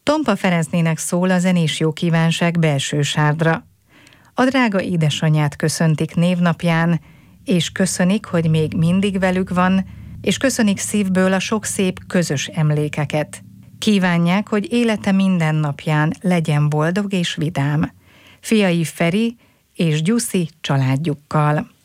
Tompa Ferencnének szól a zenés jókívánság Belső Sárdra. A drága édesanyját köszöntik névnapján, és köszönik, hogy még mindig velük van, és köszönik szívből a sok szép közös emlékeket. Kívánják, hogy élete minden napján legyen boldog és vidám. Fiai Feri és Gyuszi családjukkal.